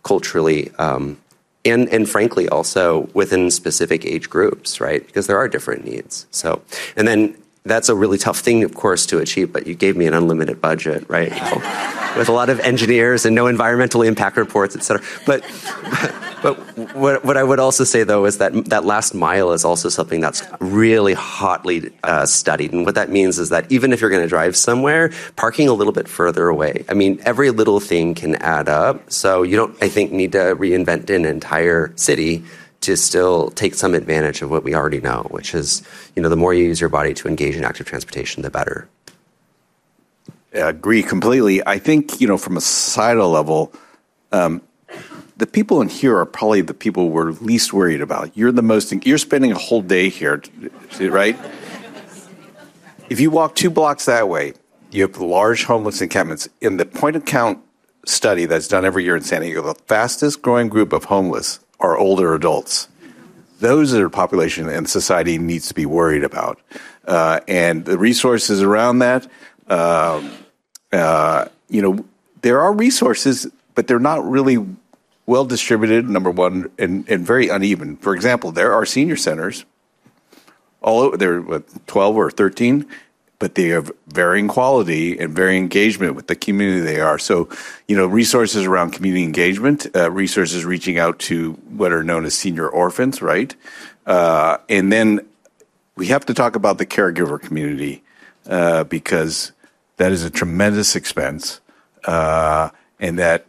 culturally, and frankly also within specific age groups, right? Because there are different needs. So, and then that's a really tough thing, of course, to achieve, but you gave me an unlimited budget, right? With a lot of engineers and no environmental impact reports, et cetera. But what I would also say, though, is that last mile is also something that's really hotly studied. And what that means is that even if you're going to drive somewhere, parking a little bit further away. I mean, every little thing can add up. So you don't, I think, need to reinvent an entire city to still take some advantage of what we already know, which is, the more you use your body to engage in active transportation, the better. I agree completely. I think, from a societal level, the people in here are probably the people we're least worried about. You're spending a whole day here, right? If you walk 2 blocks that way, you have large homeless encampments. In the point of count study that's done every year in San Diego, the fastest growing group of homeless are older adults. Those are the population and society needs to be worried about. And the resources around that, there are resources, but they're not really well distributed, number one, and very uneven. For example, there are senior centers, all over, they're 12 or 13, but they have varying quality and varying engagement with the community they are. So, resources around community engagement, resources reaching out to what are known as senior orphans, right? And then we have to talk about the caregiver community because that is a tremendous expense, and that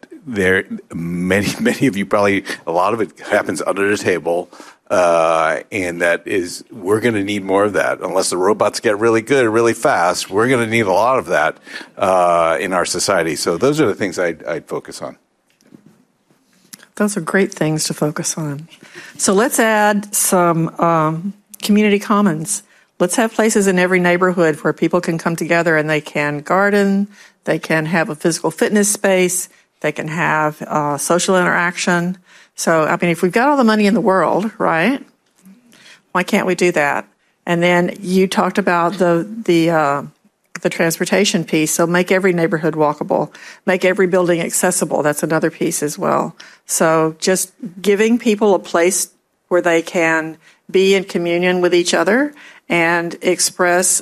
many of you probably, a lot of it happens under the table. And we're going to need more of that. Unless the robots get really good and really fast, we're going to need a lot of that in our society. So those are the things I'd focus on. Those are great things to focus on. So let's add some community commons. Let's have places in every neighborhood where people can come together and they can garden, they can have a physical fitness space, they can have social interaction. So, if we've got all the money in the world, right, why can't we do that? And then you talked about the transportation piece. So make every neighborhood walkable, make every building accessible. That's another piece as well. So just giving people a place where they can be in communion with each other and express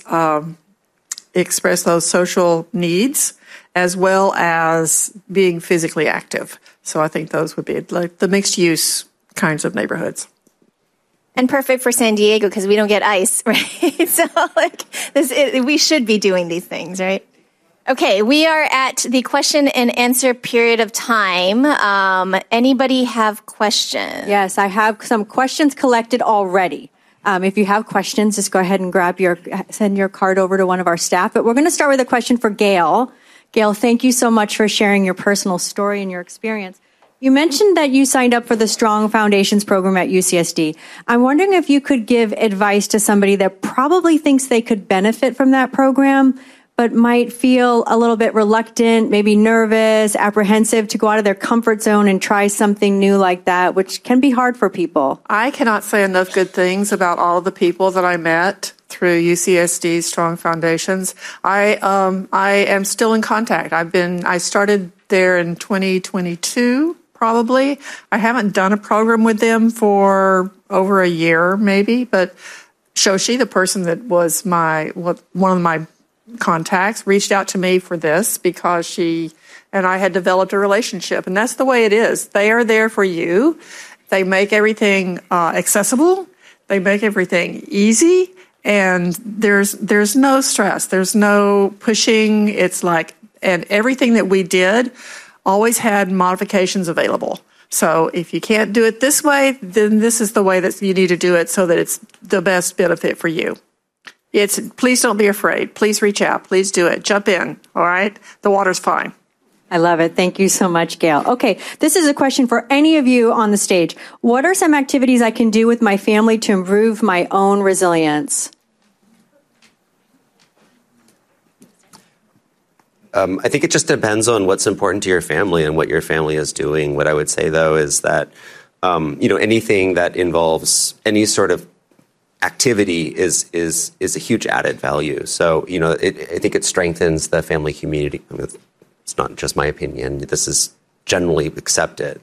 those social needs, as well as being physically active. So I think those would be like the mixed use kinds of neighborhoods. And perfect for San Diego because we don't get ice, right? So we should be doing these things, right? Okay, we are at the question and answer period of time. Anybody have questions? Yes, I have some questions collected already. If you have questions, just go ahead and send your card over to one of our staff. But we're going to start with a question for Gail. Gail, thank you so much for sharing your personal story and your experience. You mentioned that you signed up for the Strong Foundations program at UCSD. I'm wondering if you could give advice to somebody that probably thinks they could benefit from that program, but might feel a little bit reluctant, maybe nervous, apprehensive to go out of their comfort zone and try something new like that, which can be hard for people. I cannot say enough good things about all of the people that I met through UCSD's Strong Foundations. I am still in contact. I started there in 2022, probably. I haven't done a program with them for over a year, maybe, but Shoshi, the person that was one of my contacts, reached out to me for this because she and I had developed a relationship, and that's the way it is. They are there for you. They make everything accessible. They make everything easy. And there's no stress. There's no pushing. It's like, and everything that we did always had modifications available. So if you can't do it this way, then this is the way that you need to do it so that it's the best benefit for you. Please don't be afraid. Please reach out. Please do it. Jump in. All right. The water's fine. I love it. Thank you so much, Gail. Okay, this is a question for any of you on the stage. What are some activities I can do with my family to improve my own resilience? I think it just depends on what's important to your family and what your family is doing. What I would say, though, is that anything that involves any sort of activity is a huge added value. So I think it strengthens the family community. It's not just my opinion. This is generally accepted.